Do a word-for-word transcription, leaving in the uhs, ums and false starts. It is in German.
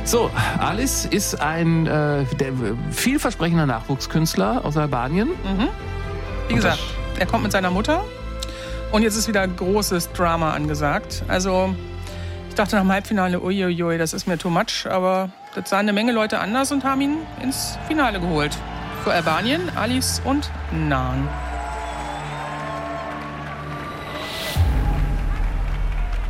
So, Alice ist ein äh, der, vielversprechender Nachwuchskünstler aus Albanien. Mhm. Wie gesagt, er kommt mit seiner Mutter und jetzt ist wieder großes Drama angesagt. Also ich dachte nach dem Halbfinale, uiuiui, das ist mir too much, aber das sahen eine Menge Leute anders und haben ihn ins Finale geholt. Für Albanien, Alice und Naan.